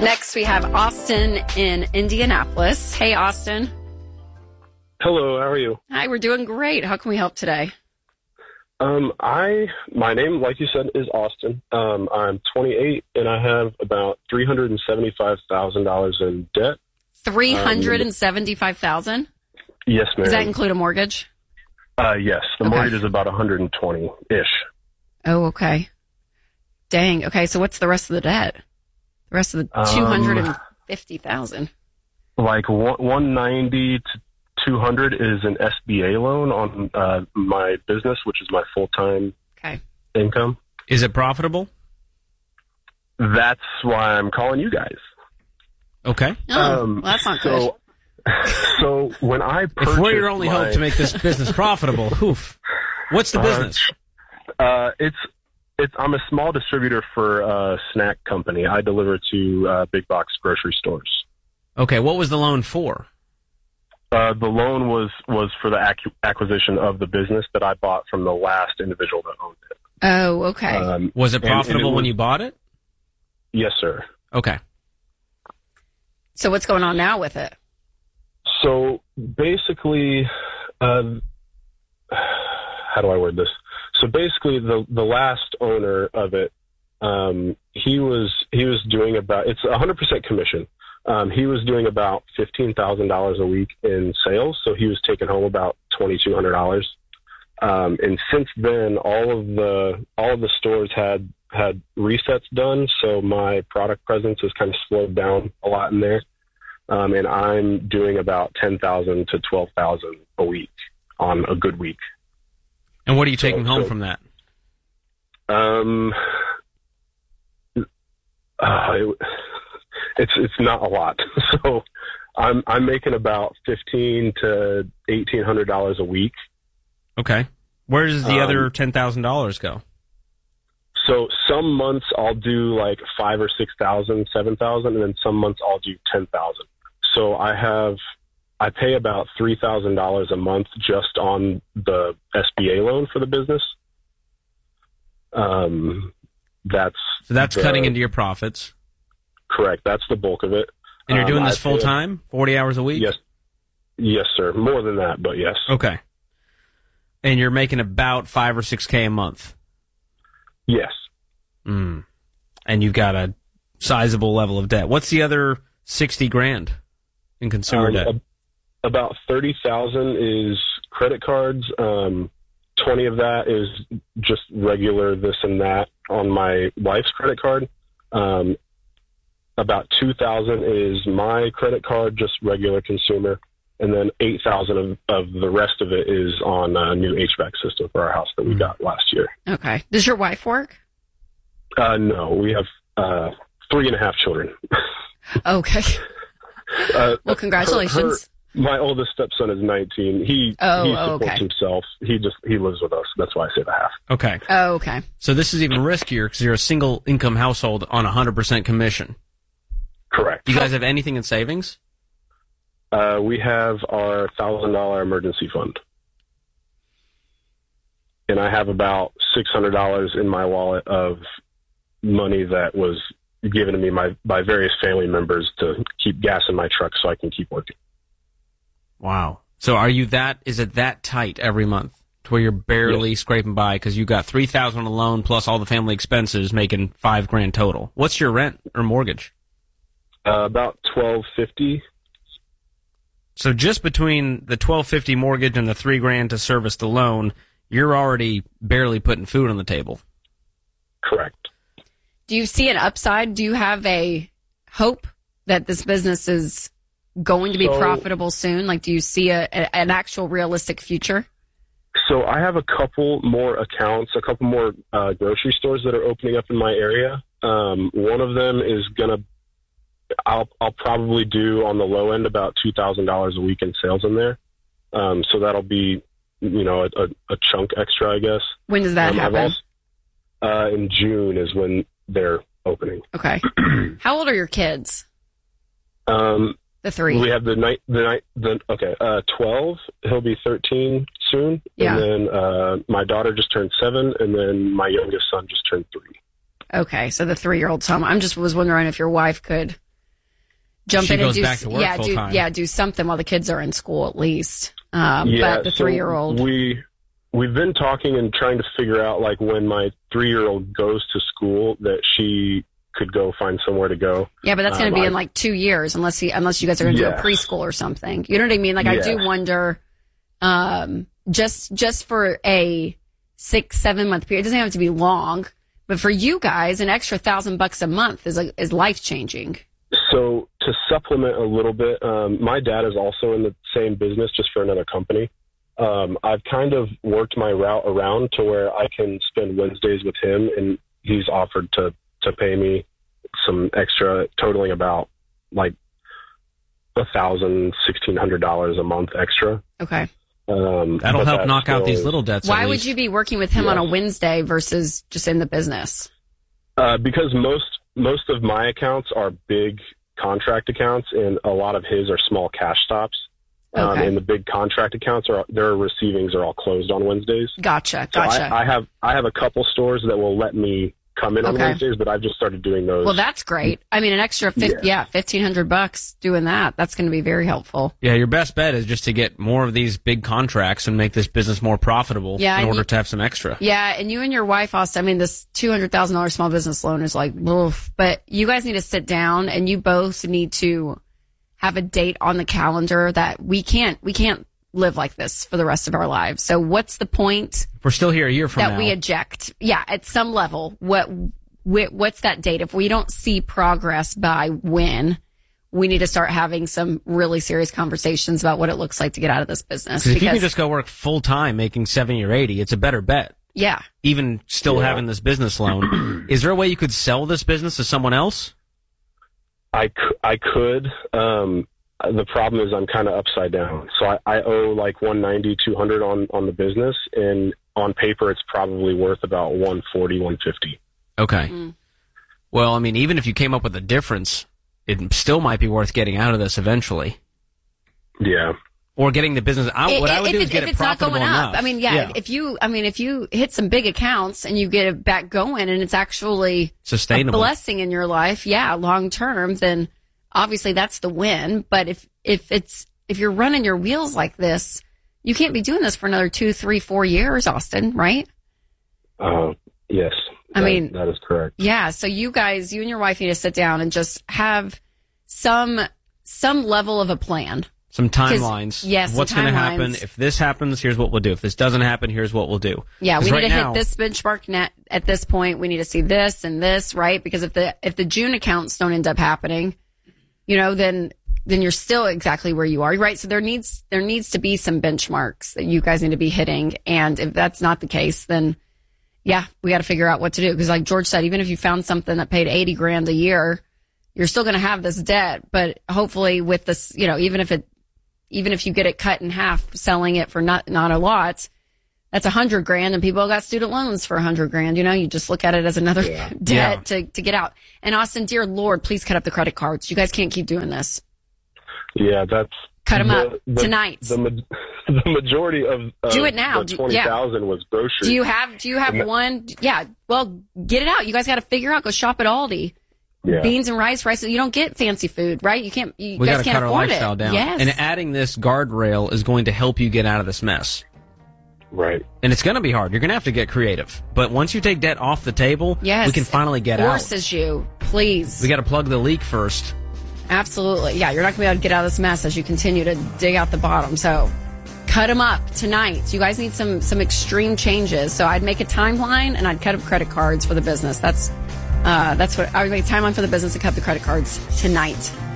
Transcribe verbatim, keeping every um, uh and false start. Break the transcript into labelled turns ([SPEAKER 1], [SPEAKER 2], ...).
[SPEAKER 1] Next, we have Austin in Indianapolis. Hey, Austin.
[SPEAKER 2] Hello, how are you?
[SPEAKER 1] Hi, we're doing great. How can we help today?
[SPEAKER 2] Um, I my name, like you said, is Austin. Um, I'm twenty-eight, and I have about three hundred seventy-five thousand dollars in debt.
[SPEAKER 1] three hundred seventy-five thousand dollars?
[SPEAKER 2] Um, yes, ma'am.
[SPEAKER 1] Does that include a mortgage?
[SPEAKER 2] Uh, yes, the
[SPEAKER 1] Okay.
[SPEAKER 2] mortgage is about one hundred twenty-ish.
[SPEAKER 1] Oh, okay. Dang. Okay, so what's the rest of the debt? The rest of the
[SPEAKER 2] Um,
[SPEAKER 1] two hundred fifty thousand
[SPEAKER 2] Like one, one ninety to two hundred is an S B A loan on uh, my business, which is my full-time
[SPEAKER 1] Okay.
[SPEAKER 2] income.
[SPEAKER 3] Is it profitable?
[SPEAKER 2] That's why I'm calling you guys.
[SPEAKER 3] Okay.
[SPEAKER 1] Oh,
[SPEAKER 2] Um,
[SPEAKER 1] well, that's not
[SPEAKER 2] so,
[SPEAKER 1] good.
[SPEAKER 2] So when I purchased
[SPEAKER 3] If we're your only
[SPEAKER 2] my,
[SPEAKER 3] hope to make this business profitable, oof. What's the
[SPEAKER 2] Uh,
[SPEAKER 3] business?
[SPEAKER 2] Uh, it's it's. I'm a small distributor for a snack company. I deliver to uh, big box grocery stores.
[SPEAKER 3] Okay, what was the loan for?
[SPEAKER 2] Uh, the loan was was for the ac- acquisition of the business that I bought from the last individual that owned it.
[SPEAKER 1] Oh, okay.
[SPEAKER 2] Um,
[SPEAKER 3] Was it
[SPEAKER 2] and- and
[SPEAKER 3] profitable
[SPEAKER 2] it
[SPEAKER 3] when
[SPEAKER 2] was-
[SPEAKER 3] you bought it?
[SPEAKER 2] Yes, sir.
[SPEAKER 3] Okay.
[SPEAKER 1] So what's going on now with it?
[SPEAKER 2] So basically, uh, how do I word this? So basically, the the last owner of it, um, he was he was doing about it's one hundred percent commission. Um, he was doing about fifteen thousand dollars a week in sales, so he was taking home about twenty two hundred dollars. Um, and since then, all of the all of the stores had had resets done, so my product presence has kind of slowed down a lot in there. Um, and I'm doing about ten thousand to twelve thousand a week on a good week.
[SPEAKER 3] And what are you taking
[SPEAKER 2] So-
[SPEAKER 3] home
[SPEAKER 2] so-
[SPEAKER 3] from that?
[SPEAKER 2] Um, uh, it, it's it's not a lot. So I'm I'm making about fifteen to eighteen hundred dollars a week.
[SPEAKER 3] Okay. Where does the
[SPEAKER 2] Um,
[SPEAKER 3] other ten thousand dollars go?
[SPEAKER 2] So some months I'll do like five or six thousand, seven thousand, and then some months I'll do ten thousand. So I have I pay about three thousand dollars a month just on the S B A loan for the business. Um, that's
[SPEAKER 3] So that's
[SPEAKER 2] the-
[SPEAKER 3] cutting into your profits.
[SPEAKER 2] correct. That's the bulk of it.
[SPEAKER 3] And you're
[SPEAKER 2] Um,
[SPEAKER 3] doing
[SPEAKER 2] I
[SPEAKER 3] this
[SPEAKER 2] pay-
[SPEAKER 3] full time, forty hours a week?
[SPEAKER 2] Yes, yes, sir. More than that, but yes,
[SPEAKER 3] Okay. And you're making about five or six K a month.
[SPEAKER 2] yes.
[SPEAKER 3] Mm. And you've got a sizable level of debt. What's the other sixty grand in consumer
[SPEAKER 2] Um,
[SPEAKER 3] debt?
[SPEAKER 2] ab- about thirty thousand is credit cards. Um, twenty of that is just regular this and that on my wife's credit card. Um, about two thousand is my credit card, just regular consumer, and then eight thousand of, of the rest of it is on a new H V A C system for our house that we got last year.
[SPEAKER 1] Okay. Does your wife work?
[SPEAKER 2] Uh, no, we have uh, three and a half children.
[SPEAKER 1] Okay.
[SPEAKER 2] Uh,
[SPEAKER 1] Well, congratulations.
[SPEAKER 2] her- my oldest stepson is nineteen. He
[SPEAKER 1] Oh,
[SPEAKER 2] he
[SPEAKER 1] oh,
[SPEAKER 2] supports
[SPEAKER 1] okay.
[SPEAKER 2] himself. He just he lives with us. That's why I say the half.
[SPEAKER 3] Okay.
[SPEAKER 1] Oh, okay.
[SPEAKER 3] So this is even riskier because you're a single income household on one hundred percent commission.
[SPEAKER 2] Correct.
[SPEAKER 3] Do you guys have anything in savings?
[SPEAKER 2] Uh, we have our thousand dollar emergency fund, and I have about six hundred dollars in my wallet of money that was given to me by by various family members to keep gas in my truck so I can keep working.
[SPEAKER 3] Wow. So are you that, is it that tight every month to where you're barely scraping by because you got three thousand on a loan plus all the family expenses making five grand total? What's your rent or mortgage?
[SPEAKER 2] Uh, about twelve fifty.
[SPEAKER 3] So just between the twelve fifty mortgage and the three grand to service the loan, you're already barely putting food on the table.
[SPEAKER 2] Correct.
[SPEAKER 1] Do you see an upside? Do you have a hope that this business is going to be
[SPEAKER 2] So-
[SPEAKER 1] profitable soon? Like, do you see a, a, an actual realistic future?
[SPEAKER 2] So I have a couple more accounts, a couple more uh, grocery stores that are opening up in my area. Um, one of them is gonna, I'll I'll probably do on the low end about two thousand dollars a week in sales in there. Um, so that'll be, you know, a, a, a chunk extra, I guess.
[SPEAKER 1] When does that
[SPEAKER 2] Um, I've
[SPEAKER 1] happen?
[SPEAKER 2] also- uh, in June is when they're opening.
[SPEAKER 1] Okay. How old are your kids?
[SPEAKER 2] Um,
[SPEAKER 1] The three.
[SPEAKER 2] we have the night, the night, the okay, uh, twelve. He'll be thirteen soon,
[SPEAKER 1] Yeah.
[SPEAKER 2] and then uh, my daughter just turned seven, and then my youngest son just turned three.
[SPEAKER 1] Okay, so the three-year-old's home. I'm just was wondering if your wife could jump
[SPEAKER 3] she
[SPEAKER 1] in and
[SPEAKER 3] goes
[SPEAKER 1] do
[SPEAKER 3] back to work
[SPEAKER 1] yeah,
[SPEAKER 3] full
[SPEAKER 1] do
[SPEAKER 3] time.
[SPEAKER 1] yeah, do something while the kids are in school at least. Um,
[SPEAKER 2] Yeah,
[SPEAKER 1] but the
[SPEAKER 2] so
[SPEAKER 1] three year old,
[SPEAKER 2] we we've been talking and trying to figure out like when my three year old goes to school that she could go find somewhere to go.
[SPEAKER 1] yeah, but that's going to
[SPEAKER 2] Um,
[SPEAKER 1] be
[SPEAKER 2] I-
[SPEAKER 1] in like two years unless he unless you guys are going to
[SPEAKER 2] Yes.
[SPEAKER 1] do a preschool or something. You know what I mean? Like I do
[SPEAKER 2] Yeah.
[SPEAKER 1] wonder, um, just just for a six seven month period. It doesn't have to be long, but for you guys, an extra thousand bucks a month is a, is life changing.
[SPEAKER 2] So to supplement a little bit, um, my dad is also in the same business, just for another company. Um, I've kind of worked my route around to where I can spend Wednesdays with him, and he's offered to, to pay me some extra, totaling about like a thousand, sixteen hundred dollars a month extra.
[SPEAKER 1] Okay.
[SPEAKER 2] Um,
[SPEAKER 3] That'll
[SPEAKER 2] but
[SPEAKER 3] help
[SPEAKER 2] that's
[SPEAKER 3] knock out
[SPEAKER 2] still-
[SPEAKER 3] these little debts.
[SPEAKER 1] Why
[SPEAKER 3] at
[SPEAKER 1] would
[SPEAKER 3] least.
[SPEAKER 1] you be working with him on a
[SPEAKER 2] Yes.
[SPEAKER 1] Wednesday versus just in the business?
[SPEAKER 2] Uh, because most most of my accounts are big contract accounts, and a lot of his are small cash stops. Um,
[SPEAKER 1] Okay.
[SPEAKER 2] and the big contract accounts are their receivings are all closed on Wednesdays.
[SPEAKER 1] Gotcha.
[SPEAKER 2] So
[SPEAKER 1] Gotcha.
[SPEAKER 2] I, I have I have a couple stores that will let me come in on
[SPEAKER 1] Okay.
[SPEAKER 2] Wednesdays, but I've just started doing those.
[SPEAKER 1] Well, that's great. I mean, an extra fifty, yeah,
[SPEAKER 2] Yeah.
[SPEAKER 1] fifteen hundred bucks doing that. That's going to be very helpful.
[SPEAKER 3] Yeah, your best bet is just to get more of these big contracts and make this business more profitable
[SPEAKER 1] Yeah,
[SPEAKER 3] in
[SPEAKER 1] and
[SPEAKER 3] order
[SPEAKER 1] you-
[SPEAKER 3] to have some extra.
[SPEAKER 1] Yeah, and you and your wife, Austin. I mean, this two hundred thousand dollars small business loan is like, oof. But you guys need to sit down, and you both need to have a date on the calendar that we can't we can't live like this for the rest of our lives. So, what's the point
[SPEAKER 3] We're still here a year from
[SPEAKER 1] that
[SPEAKER 3] now.
[SPEAKER 1] we eject? Yeah, at some level, what wh- what's that date? If we don't see progress by when, we need to start having some really serious conversations about what it looks like to get out of this business.
[SPEAKER 3] 'Cause if you can just go work full time making seventy or eighty, it's a better bet.
[SPEAKER 1] yeah,
[SPEAKER 3] Even still
[SPEAKER 2] Yeah.
[SPEAKER 3] having this business loan. Is there a way you could sell this business to someone else?
[SPEAKER 2] I, c- I could. Um, the problem is I'm kind of upside down. So I, I owe like one ninety, two hundred on, on the business, and on paper it's probably worth about one forty, one fifty.
[SPEAKER 3] Okay.
[SPEAKER 1] Mm.
[SPEAKER 3] Well, I mean, even if you came up with a difference, it still might be worth getting out of this eventually.
[SPEAKER 2] Yeah.
[SPEAKER 3] Or getting the business out. What I would
[SPEAKER 1] if
[SPEAKER 3] do
[SPEAKER 1] it-
[SPEAKER 3] is get
[SPEAKER 1] if
[SPEAKER 3] it
[SPEAKER 1] it's not
[SPEAKER 3] profitable
[SPEAKER 1] going
[SPEAKER 3] enough.
[SPEAKER 1] up, I mean, yeah, if you, I mean, if you hit some big accounts and you get it back going and it's actually
[SPEAKER 3] Sustainable.
[SPEAKER 1] a blessing in your life, yeah, long term, then obviously that's the win. But if if it's if you're running your wheels like this, you can't be doing this for another two, three, four years, Austin, right?
[SPEAKER 2] Uh, yes.
[SPEAKER 1] I
[SPEAKER 2] That-
[SPEAKER 1] mean-
[SPEAKER 2] that is correct.
[SPEAKER 1] Yeah. So you guys, you and your wife need to sit down and just have some some level of a plan.
[SPEAKER 3] Some timelines.
[SPEAKER 1] yes, some
[SPEAKER 3] What's going to happen?
[SPEAKER 1] timelines.
[SPEAKER 3] If this happens, here's what we'll do. If this doesn't happen, here's what we'll do.
[SPEAKER 1] Yeah,
[SPEAKER 3] 'Cause
[SPEAKER 1] we need
[SPEAKER 3] right
[SPEAKER 1] to
[SPEAKER 3] now-
[SPEAKER 1] hit this benchmark net at this point. We need to see this and this, right? Because if the if the June accounts don't end up happening, you know, then then you're still exactly where you are, right? So there needs there needs to be some benchmarks that you guys need to be hitting, and if that's not the case, then yeah, we got to figure out what to do. Because like George said, even if you found something that paid eighty grand a year, you're still going to have this debt. But hopefully, with this, you know, even if it even if you get it cut in half, selling it for not not a lot. That's a hundred grand, and people got student loans for a hundred grand. You know, you just look at it as another
[SPEAKER 2] Yeah.
[SPEAKER 1] debt
[SPEAKER 3] Yeah.
[SPEAKER 1] to, to get out. And Austin, dear Lord, please cut up the credit cards. You guys can't keep doing this.
[SPEAKER 2] Yeah, that's
[SPEAKER 1] Cut them
[SPEAKER 2] the-
[SPEAKER 1] up
[SPEAKER 2] the-
[SPEAKER 1] tonight.
[SPEAKER 2] The, ma- the majority of, of
[SPEAKER 1] Do it now.
[SPEAKER 2] the
[SPEAKER 1] Do-
[SPEAKER 2] twenty
[SPEAKER 1] yeah.
[SPEAKER 2] thousand was groceries.
[SPEAKER 1] Do you have do you have
[SPEAKER 2] No.
[SPEAKER 1] one? Yeah. Well, get it out. You guys got to figure out. Go shop at Aldi.
[SPEAKER 2] Yeah.
[SPEAKER 1] Beans and rice, rice. You don't get fancy food, right? You can't. You
[SPEAKER 3] We
[SPEAKER 1] guys
[SPEAKER 3] got to
[SPEAKER 1] can't
[SPEAKER 3] cut our
[SPEAKER 1] afford
[SPEAKER 3] lifestyle
[SPEAKER 1] it.
[SPEAKER 3] down.
[SPEAKER 1] Yes.
[SPEAKER 3] And adding this guardrail is going to help you get out of this mess.
[SPEAKER 2] Right.
[SPEAKER 3] And it's going to be hard. You're going to have to get creative. But once you take debt off the table,
[SPEAKER 1] Yes.
[SPEAKER 3] we can finally get out.
[SPEAKER 1] Forces you, please.
[SPEAKER 3] We got to plug the leak first.
[SPEAKER 1] Absolutely. Yeah, you're not going to be able to get out of this mess as you continue to dig out the bottom. So cut them up tonight. You guys need some some extreme changes. So I'd make a timeline and I'd cut up credit cards for the business. That's uh, that's what I would make a timeline for the business and cut the credit cards tonight.